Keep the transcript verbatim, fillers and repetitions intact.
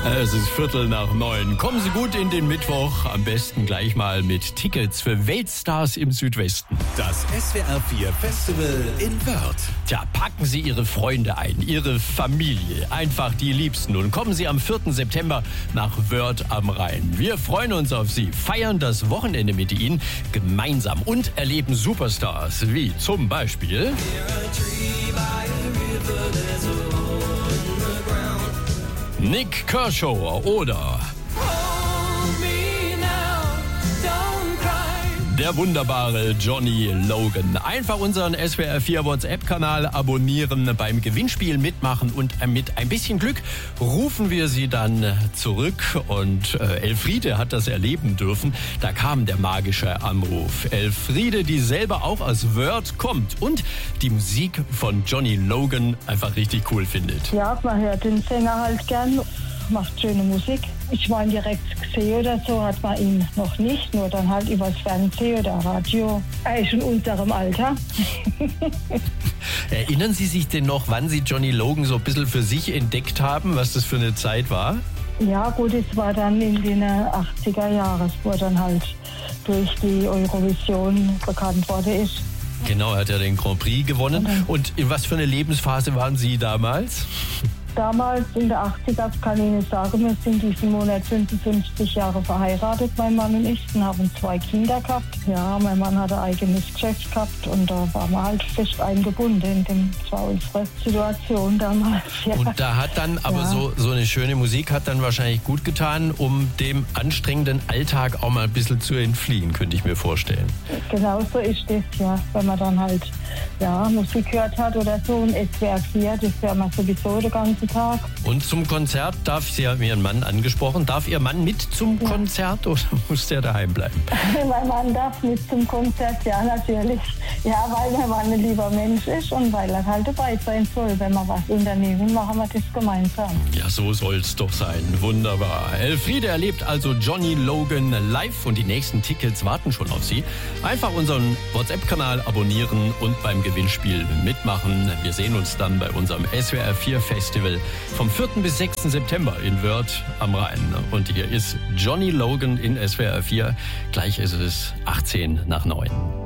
Es ist Viertel nach neun. Kommen Sie gut in den Mittwoch. Am besten gleich mal mit Tickets für Weltstars im Südwesten. Das S W R vier Festival in Wörth. Tja, packen Sie Ihre Freunde ein, Ihre Familie, einfach die Liebsten. Und kommen Sie am vierten September nach Wörth am Rhein. Wir freuen uns auf Sie, feiern das Wochenende mit Ihnen gemeinsam und erleben Superstars wie zum Beispiel Nik Kershaw oder der wunderbare Johnny Logan. Einfach unseren S W R vier WhatsApp-Kanal abonnieren, beim Gewinnspiel mitmachen und mit ein bisschen Glück rufen wir Sie dann zurück. Und äh, Elfriede hat das erleben dürfen. Da kam der magische Anruf. Elfriede, die selber auch aus Wörth kommt und die Musik von Johnny Logan einfach richtig cool findet. Ja, man hört den Sänger halt gern, macht schöne Musik. Ich meine, direkt gesehen oder so hat man ihn noch nicht, nur dann halt übers Fernsehen oder Radio. Er ist in unserem Alter. Erinnern Sie sich denn noch, wann Sie Johnny Logan so ein bisschen für sich entdeckt haben, was das für eine Zeit war? Ja gut, es war dann in den achtziger Jahren, wo er dann halt durch die Eurovision bekannt worden ist. Genau, er hat ja den Grand Prix gewonnen. Und in was für eine Lebensphase waren Sie damals? Damals in der achtziger kann ich Ihnen sagen, wir sind diesen Monat fünfundfünfzig Jahre verheiratet, mein Mann und ich, und haben zwei Kinder gehabt. Ja, mein Mann hat ein eigenes Geschäft gehabt und da waren wir halt fest eingebunden. Dem, das war unsere Situation damals. Ja. Und da hat dann aber ja. so, so eine schöne Musik hat dann wahrscheinlich gut getan, um dem anstrengenden Alltag auch mal ein bisschen zu entfliehen, könnte ich mir vorstellen. Genau so ist das, ja. Wenn man dann halt ja, Musik gehört hat oder so, und S W R vier, das wäre man sowieso den ganzen Tag. Und zum Konzert darf, Sie haben Ihren Mann angesprochen, darf Ihr Mann mit zum ja. Konzert oder muss der daheim bleiben? Mein Mann darf mit zum Konzert, ja natürlich. Ja, weil mein Mann ein lieber Mensch ist und weil er halt dabei sein soll. Wenn wir was unternehmen, machen wir das gemeinsam. Ja, so soll es doch sein. Wunderbar. Elfriede erlebt also Johnny Logan live und die nächsten Tickets warten schon auf Sie. Einfach unseren WhatsApp-Kanal abonnieren und beim Gewinnspiel mitmachen. Wir sehen uns dann bei unserem S W R vier Festival vom vierten bis sechsten September in Wörth am Rhein. Und hier ist Johnny Logan in S W R vier. Gleich ist es achtzehn nach neun.